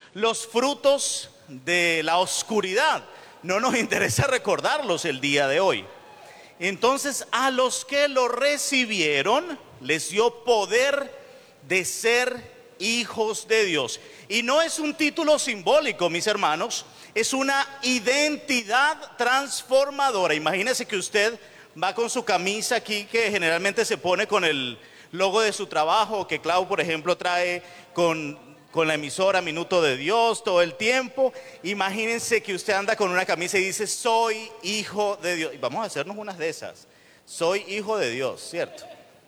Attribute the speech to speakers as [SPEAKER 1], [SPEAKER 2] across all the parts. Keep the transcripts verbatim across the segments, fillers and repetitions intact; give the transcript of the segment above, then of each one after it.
[SPEAKER 1] los frutos de la oscuridad. No nos interesa recordarlos el día de hoy. Entonces, a los que lo recibieron, les dio poder de ser hijos de Dios. Y no es un título simbólico, mis hermanos, es una identidad transformadora. Imagínese que usted va con su camisa aquí, que generalmente se pone con el logo de su trabajo, que Clau, por ejemplo, trae con, con la emisora Minuto de Dios todo el tiempo. Imagínense que usted anda con una camisa y dice, soy hijo de Dios. Y vamos a hacernos unas de esas. Soy hijo de Dios, ¿cierto?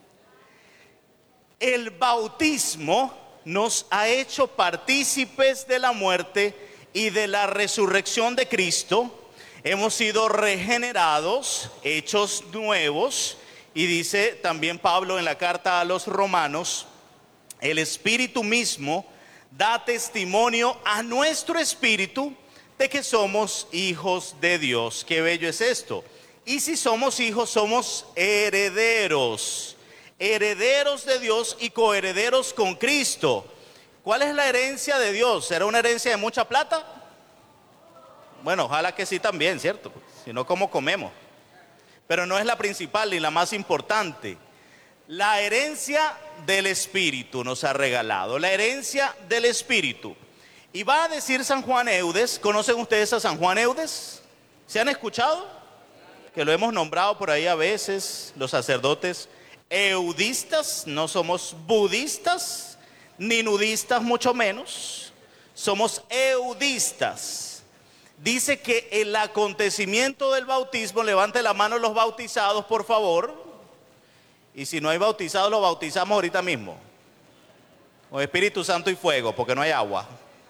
[SPEAKER 1] El bautismo nos ha hecho partícipes de la muerte y de la resurrección de Cristo. Hemos sido regenerados, hechos nuevos. Y dice también Pablo en la carta a los Romanos, el Espíritu mismo da testimonio a nuestro espíritu de que somos hijos de Dios. Qué bello es esto. Y si somos hijos, somos herederos. Herederos de Dios y coherederos con Cristo. ¿Cuál es la herencia de Dios? ¿Será una herencia de mucha plata? Bueno, ojalá que sí también, ¿cierto? Si no, ¿cómo comemos? Pero no es la principal ni la más importante. La herencia del Espíritu nos ha regalado. La herencia del Espíritu. Y va a decir San Juan Eudes. ¿Conocen ustedes a San Juan Eudes? ¿Se han escuchado? Que lo hemos nombrado por ahí a veces, los sacerdotes eudistas. No somos budistas, ni nudistas mucho menos. Somos eudistas. Dice que el acontecimiento del bautismo, levante la mano los bautizados, por favor. Y si no hay bautizados, los bautizamos ahorita mismo. Con Espíritu Santo y fuego, porque no hay agua.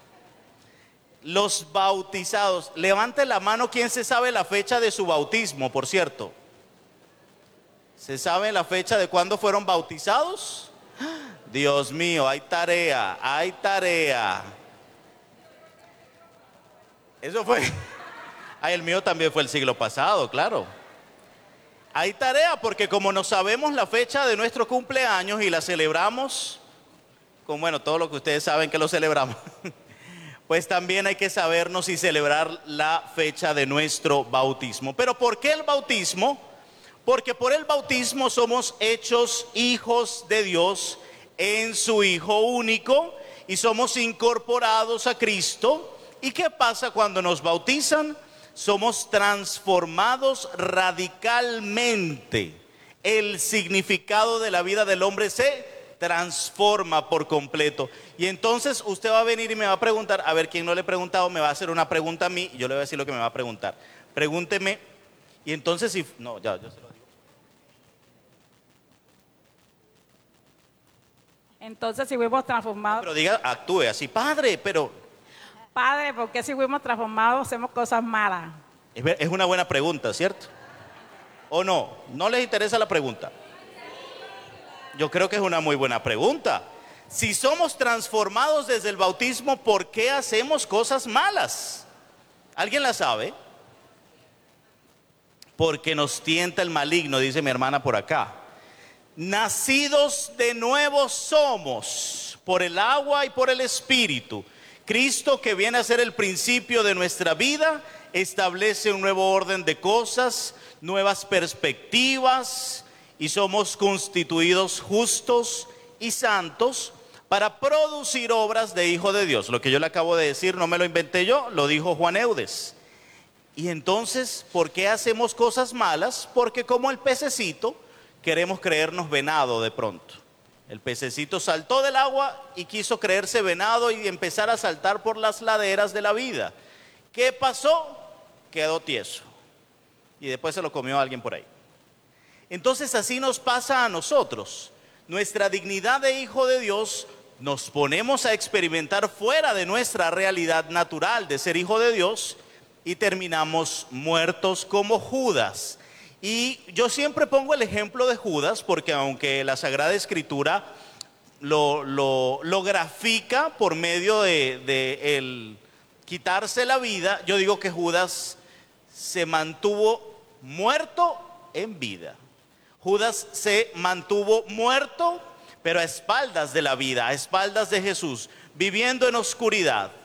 [SPEAKER 1] Los bautizados, levante la mano quien se sabe la fecha de su bautismo, por cierto. ¿Se sabe la fecha de cuándo fueron bautizados? Dios mío, hay tarea, hay tarea. Eso fue, ay, el mío también fue el siglo pasado, claro. Hay tarea porque como no sabemos la fecha de nuestro cumpleaños y la celebramos, con bueno, todo lo que ustedes saben que lo celebramos, pues también hay que sabernos y celebrar la fecha de nuestro bautismo. ¿Pero por qué el bautismo? Porque por el bautismo somos hechos hijos de Dios en su Hijo único y somos incorporados a Cristo. ¿Y qué pasa cuando nos bautizan? Somos transformados radicalmente. El significado de la vida del hombre se transforma por completo. Y entonces usted va a venir y me va a preguntar, a ver, quien no le he preguntado me va a hacer una pregunta a mí, y yo le voy a decir lo que me va a preguntar. Pregúnteme, y entonces si... No, ya, yo se lo digo.
[SPEAKER 2] Entonces si fuimos transformados...
[SPEAKER 1] Pero diga, actúe así, padre, pero...
[SPEAKER 2] Padre, ¿por qué si fuimos transformados hacemos cosas malas?
[SPEAKER 1] Es, es una buena pregunta, ¿cierto? ¿O no? ¿No les interesa la pregunta? Yo creo que es una muy buena pregunta. Si somos transformados desde el bautismo, ¿por qué hacemos cosas malas? ¿Alguien la sabe? Porque nos tienta el maligno, dice mi hermana por acá. Nacidos de nuevo somos por el agua y por el Espíritu. Cristo, que viene a ser el principio de nuestra vida, establece un nuevo orden de cosas, nuevas perspectivas, y somos constituidos justos y santos para producir obras de hijo de Dios. Lo que yo le acabo de decir no me lo inventé yo, lo dijo Juan Eudes. Y entonces, ¿por qué hacemos cosas malas? Porque como el pececito, queremos creernos venado de pronto. El pececito saltó del agua y quiso creerse venado y empezar a saltar por las laderas de la vida. ¿Qué pasó? Quedó tieso. Y después se lo comió alguien por ahí. Entonces así nos pasa a nosotros. Nuestra dignidad de hijo de Dios nos ponemos a experimentar fuera de nuestra realidad natural de ser hijo de Dios y terminamos muertos como Judas. Y yo siempre pongo el ejemplo de Judas porque aunque la Sagrada Escritura lo, lo, lo grafica por medio de, de el quitarse la vida, yo digo que Judas se mantuvo muerto en vida. Judas se mantuvo muerto, pero a espaldas de la vida, a espaldas de Jesús, viviendo en oscuridad.